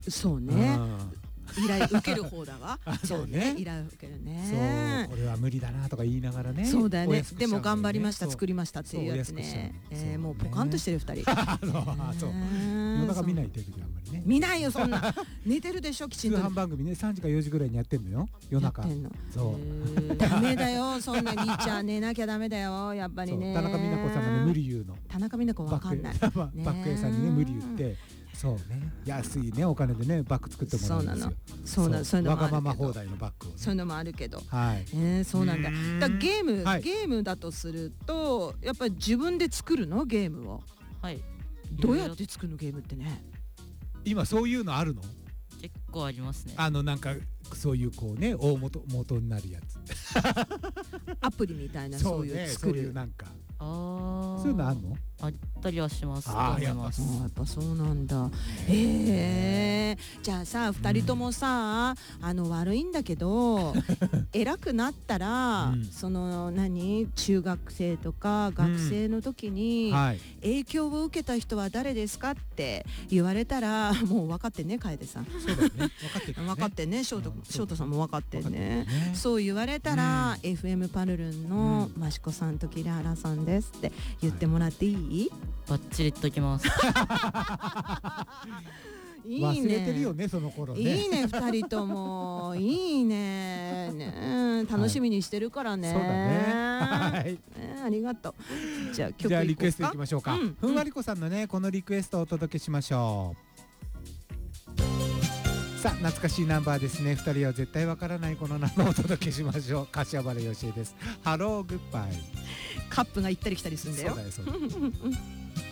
そうね、依頼受ける方だわそうね、 依頼受けるね。 そう、これは無理だなとか言いながらね。 そうだよね。でも頑張りました、作りましたっていうやつね。もうポカンとしてる2人。 そう、夜中見ないテレビあんまりね。 見ないよそんな。寝てるでしょきちんと。 通販番組ね、3時か4時ぐらいにやってんのよ、夜中。 そう。ダメだよ、そんな見ちゃ寝なきゃダメだよ、やっぱりね。 田中美奈子さんがね無理言うの。 田中美奈子わかんない。 バッグ屋さんにね無理言って。そうね、安いねお金でねバッグ作ってもらうんですよ。 そうなの、そういうのもあるけど。 わがまま放題のバッグを、 そういうのもあるけど。 はい。 そうなんだ。ゲームだとするとやっぱり自分で作るのゲームを。 はい。 どうやって作るのゲームってね。 今そういうのあるの？ 結構ありますね。 なんかそういうこうね大元になるやつ。 アプリみたいなそういう作る。 そういうなんか。 そういうのあるの？ あったりはします。 やっぱそうなんだ。じゃあさ2人ともさ悪いんだけど偉くなったらその中学生とか学生の時に影響を受けた人は誰ですかって言われたらもう分かってんね楓さん。 そうだね、 分かってんね。翔太さんも分かってんね。そう言われたら FM パルルンの益子さんと桐原さんですって言ってもらっていい？ バッチリときます。 いいね。 忘れてるよねその頃ね。 いいね2人ともいいね。楽しみにしてるからね。 そうだね。はい。 ありがとう。じゃあリクエストいきましょうか。ふんわりこさんのねこのリクエストをお届けしましょう。さあ懐かしいナンバーですね。2人は絶対わからないこのナンバーをお届けしましょう。柏原芳恵です。ハローグッバイ。 カップが行ったり来たりするんだよ。 そうだよそうだよ。